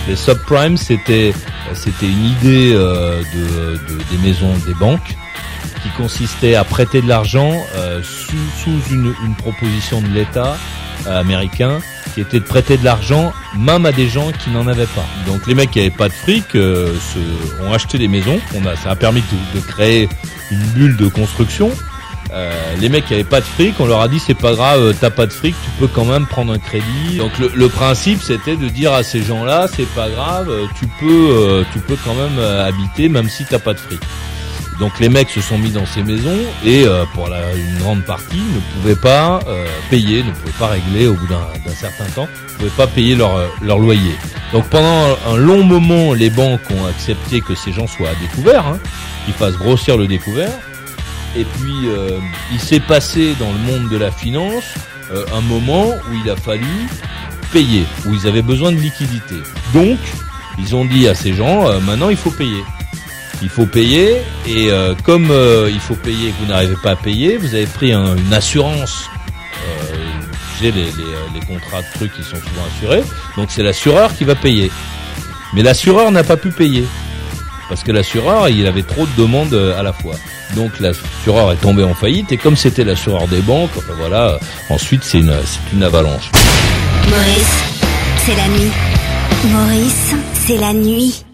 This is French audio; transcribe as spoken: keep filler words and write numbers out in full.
Les subprimes, c'était c'était une idée euh, de, de des maisons, des banques, qui consistait à prêter de l'argent euh, sous, sous une, une proposition de l'État euh, américain, qui était de prêter de l'argent même à des gens qui n'en avaient pas. Donc les mecs qui n'avaient pas de fric euh, se, ont acheté des maisons. On a, ça a permis de, de créer une bulle de construction. Euh, les mecs qui avaient pas de fric, on leur a dit c'est pas grave, t'as pas de fric, tu peux quand même prendre un crédit. Donc le, le principe c'était de dire à ces gens-là c'est pas grave, tu peux, euh, tu peux quand même euh, habiter même si t'as pas de fric. Donc les mecs se sont mis dans ces maisons et euh, pour la, une grande partie ne pouvaient pas euh, payer, ne pouvaient pas régler au bout d'un, d'un certain temps, ne pouvaient pas payer leur, leur loyer. Donc pendant un long moment, les banques ont accepté que ces gens soient à découvert, hein, qu'ils fassent grossir le découvert. Et puis euh, il s'est passé dans le monde de la finance euh, un moment où il a fallu payer, où ils avaient besoin de liquidité. Donc ils ont dit à ces gens euh, maintenant il faut payer. Il faut payer et euh, comme euh, il faut payer et que vous n'arrivez pas à payer, vous avez pris un, une assurance. Euh, j'ai les, les, les contrats de trucs qui sont souvent assurés, donc c'est l'assureur qui va payer. Mais l'assureur n'a pas pu payer parce que l'assureur il avait trop de demandes à la fois. Donc l'assureur est tombé en faillite et comme c'était l'assureur des banques, enfin voilà, ensuite c'est une, c'est une avalanche. Maurice, c'est la nuit. Maurice, c'est la nuit.